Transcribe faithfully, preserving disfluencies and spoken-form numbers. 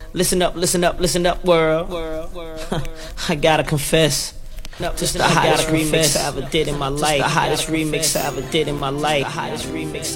Listen up, listen up, listen up, world. I gotta confess. Just the hottest remix I ever did in my life. The hottest remix I ever did in my life. The hottest remix